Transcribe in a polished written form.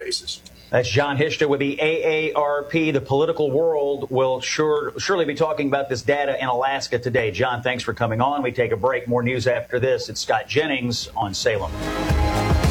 basis. That's John Hishta with the AARP. The political world will surely be talking about this data in Alaska today. John, thanks for coming on. We take a break. More news after this. It's Scott Jennings on Salem.